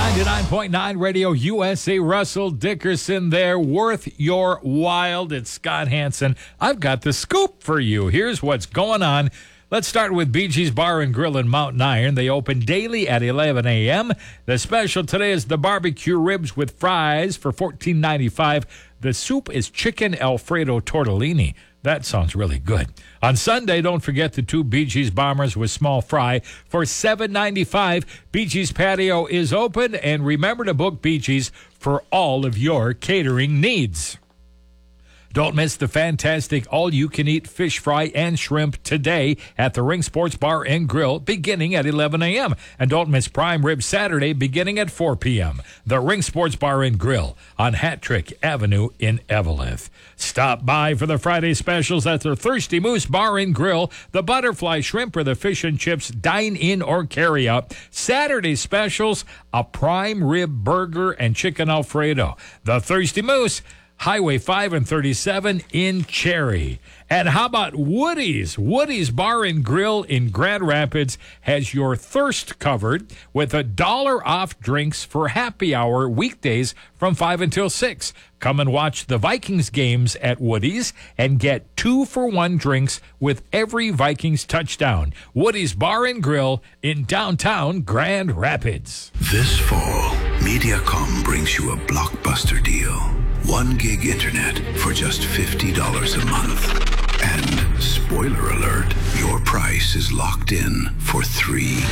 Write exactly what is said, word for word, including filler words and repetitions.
ninety-nine point nine Radio U S A. Russell Dickerson there. Worth your while. It's Scott Hansen. I've got the scoop for you. Here's what's going on. Let's start with Bee Gees Bar and Grill in Mountain Iron. They open daily at eleven a.m. The special today is the barbecue ribs with fries for fourteen ninety-five. The soup is chicken Alfredo tortellini. That sounds really good. On Sunday, don't forget the two Bee Gees Bombers with small fry for seven ninety-five. Bee Gees Patio is open, and remember to book Bee Gees for all of your catering needs. Don't miss the fantastic all-you-can-eat fish fry and shrimp today at the Ring Sports Bar and Grill beginning at eleven a.m. And don't miss Prime Rib Saturday beginning at four p.m. The Ring Sports Bar and Grill on Hat Trick Avenue in Eveleth. Stop by for the Friday specials at the Thirsty Moose Bar and Grill, the Butterfly Shrimp or the Fish and Chips dine-in or carry-out. Saturday specials, a prime rib burger and chicken Alfredo. The Thirsty Moose, Highway five and thirty-seven in Cherry. And how about Woody's? Woody's Bar and Grill in Grand Rapids has your thirst covered with a dollar off drinks for happy hour weekdays from five until six. Come and watch the Vikings games at Woody's and get two for one drinks with every Vikings touchdown. Woody's Bar and Grill in downtown Grand Rapids. This fall, Mediacom brings you a blockbuster deal. One gig internet for just fifty dollars a month. And spoiler alert, your price is locked in for three